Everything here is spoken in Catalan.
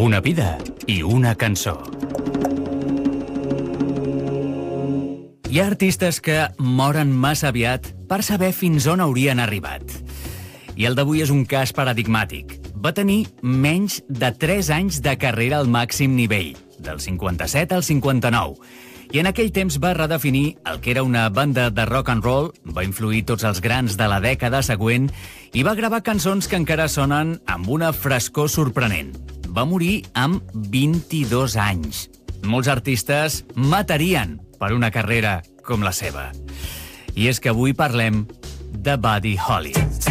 Una vida i una cançó. Hi ha artistes que moren massa aviat per saber fins on haurien arribat. I el d'avui és un cas paradigmàtic. Va tenir menys de 3 anys de carrera al màxim nivell, del 57 al 59. I en aquell temps va redefinir el que era una banda de rock and roll, va influir tots els grans de la dècada següent i va gravar cançons que encara sonen amb una frescor sorprenent. Va morir amb 22 anys. Molts artistes matarien per una carrera com la seva. I és que avui parlem de Buddy Holly.